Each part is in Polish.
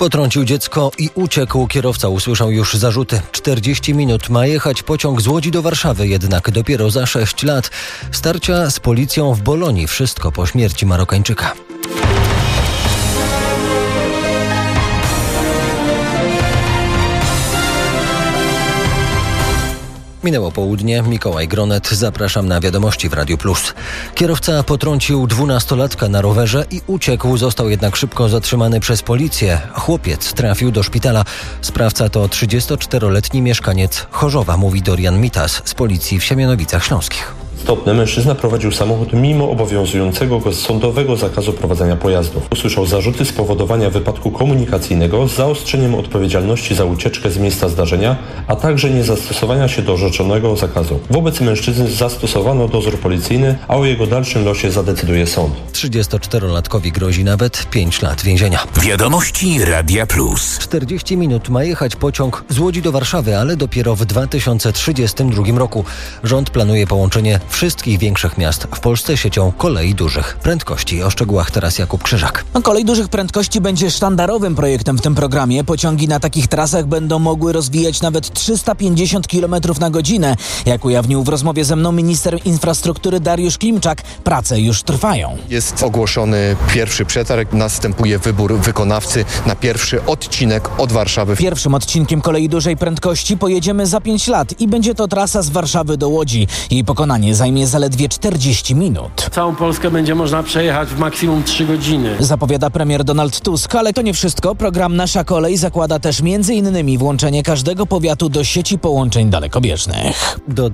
Potrącił dziecko i uciekł. Kierowca usłyszał już zarzuty. 40 minut ma jechać pociąg z Łodzi do Warszawy, jednak dopiero za 6 lat. Starcia z policją w Bolonii. Wszystko po śmierci Marokańczyka. Minęło południe. Mikołaj Gronet. Zapraszam na wiadomości w Radiu Plus. Kierowca potrącił 12-latka na rowerze i uciekł. Został jednak szybko zatrzymany przez policję. Chłopiec trafił do szpitala. Sprawca to 34-letni mieszkaniec Chorzowa, mówi Dorian Mitas z policji w Siemianowicach Śląskich. Istotne, mężczyzna prowadził samochód mimo obowiązującego go sądowego zakazu prowadzenia pojazdów. Usłyszał zarzuty spowodowania wypadku komunikacyjnego z zaostrzeniem odpowiedzialności za ucieczkę z miejsca zdarzenia, a także niezastosowania się do orzeczonego zakazu. Wobec mężczyzny zastosowano dozór policyjny, a o jego dalszym losie zadecyduje sąd. 34-latkowi grozi nawet 5 lat więzienia. Wiadomości Radia Plus. 40 minut ma jechać pociąg z Łodzi do Warszawy, ale dopiero w 2032 roku. Rząd planuje połączenie wszystkich większych miast w Polsce siecią kolei dużych prędkości. O szczegółach teraz Jakub Krzyżak. Kolej dużych prędkości będzie sztandarowym projektem w tym programie. Pociągi na takich trasach będą mogły rozwijać nawet 350 km na godzinę. Jak ujawnił w rozmowie ze mną minister infrastruktury Dariusz Klimczak, prace już trwają. Jest ogłoszony pierwszy przetarg, następuje wybór wykonawcy na pierwszy odcinek od Warszawy. Pierwszym odcinkiem kolei dużej prędkości pojedziemy za 5 lat i będzie to trasa z Warszawy do Łodzi. Jej pokonanie zajmie zaledwie 40 minut. Całą Polskę będzie można przejechać w maksimum 3 godziny. Zapowiada premier Donald Tusk, ale to nie wszystko. Program Nasza Kolej zakłada też m.in. włączenie każdego powiatu do sieci połączeń dalekobieżnych. Do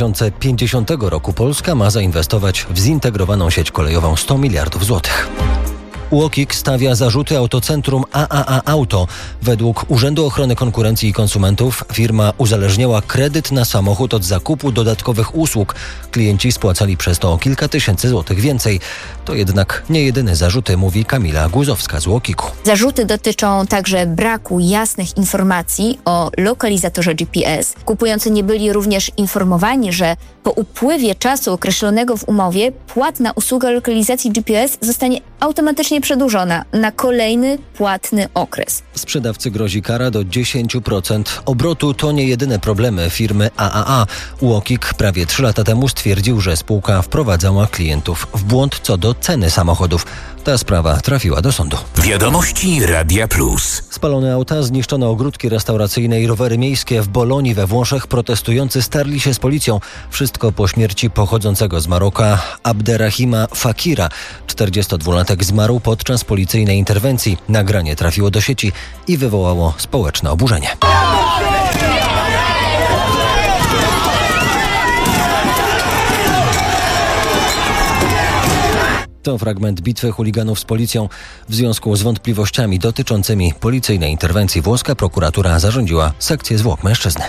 2050 roku Polska ma zainwestować w zintegrowaną sieć kolejową 100 miliardów złotych. UOKiK stawia zarzuty Autocentrum AAA Auto. Według Urzędu Ochrony Konkurencji i Konsumentów firma uzależniała kredyt na samochód od zakupu dodatkowych usług. Klienci spłacali przez to o kilka tysięcy złotych więcej. To jednak nie jedyne zarzuty, mówi Kamila Głuzowska z UOKiK-u. Zarzuty dotyczą także braku jasnych informacji o lokalizatorze GPS. Kupujący nie byli również informowani, że po upływie czasu określonego w umowie płatna usługa lokalizacji GPS zostanie automatycznie przedłużona na kolejny płatny okres. Sprzedawcy grozi kara do 10% obrotu. To nie jedyne problemy firmy AAA. UOKiK prawie 3 lata temu stwierdził, że spółka wprowadzała klientów w błąd co do ceny samochodów. Ta sprawa trafiła do sądu. Wiadomości Radia Plus. Spalone auta, zniszczone ogródki restauracyjne i rowery miejskie w Bolonii we Włoszech. Protestujący starli się z policją. Wszystko po śmierci pochodzącego z Maroka Abderrahima Fakira. 42-latek zmarł podczas policyjnej interwencji. Nagranie trafiło do sieci i wywołało społeczne oburzenie. To fragment bitwy chuliganów z policją. W związku z wątpliwościami dotyczącymi policyjnej interwencji włoska prokuratura zarządziła sekcję zwłok mężczyzny.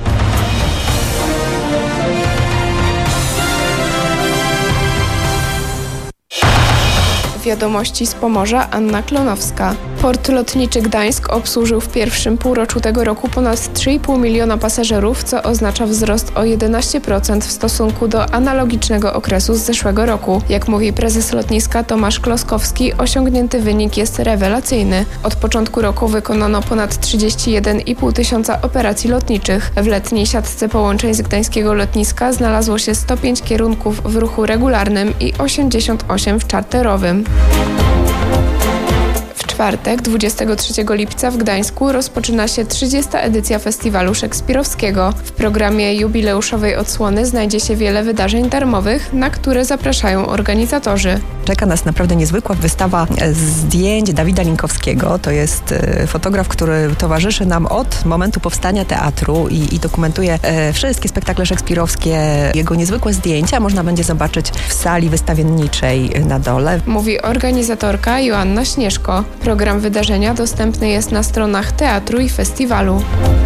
Wiadomości z Pomorza, Anna Klonowska. Port lotniczy Gdańsk obsłużył w pierwszym półroczu tego roku ponad 3,5 miliona pasażerów, co oznacza wzrost o 11% w stosunku do analogicznego okresu z zeszłego roku. Jak mówi prezes lotniska Tomasz Kloskowski, osiągnięty wynik jest rewelacyjny. Od początku roku wykonano ponad 31,5 tysiąca operacji lotniczych. W letniej siatce połączeń z gdańskiego lotniska znalazło się 105 kierunków w ruchu regularnym i 88 w czarterowym. W czwartek, 23 lipca w Gdańsku rozpoczyna się 30. edycja Festiwalu Szekspirowskiego. W programie jubileuszowej odsłony znajdzie się wiele wydarzeń darmowych, na które zapraszają organizatorzy. Czeka nas naprawdę niezwykła wystawa zdjęć Dawida Linkowskiego. To jest fotograf, który towarzyszy nam od momentu powstania teatru i dokumentuje wszystkie spektakle szekspirowskie. Jego niezwykłe zdjęcia można będzie zobaczyć w sali wystawienniczej na dole. Mówi organizatorka Joanna Śnieżko. Program wydarzenia dostępny jest na stronach teatru i festiwalu.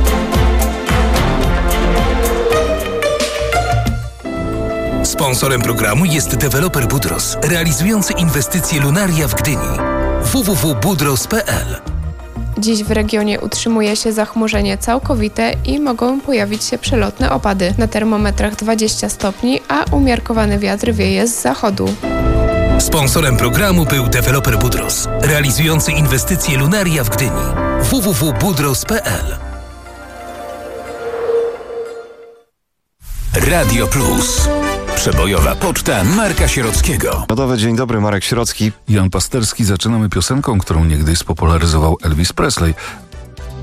Sponsorem programu jest deweloper Budros, realizujący inwestycje Lunaria w Gdyni. www.budros.pl. Dziś w regionie utrzymuje się zachmurzenie całkowite i mogą pojawić się przelotne opady. Na termometrach 20 stopni, a umiarkowany wiatr wieje z zachodu. Sponsorem programu był deweloper Budros, realizujący inwestycje Lunaria w Gdyni. www.budros.pl. Radio Plus. Przebojowa poczta Marka Sierockiego. Gotowy, dzień dobry, Marek Sierocki. Jan Pasterski. Zaczynamy piosenką, którą niegdyś spopularyzował Elvis Presley.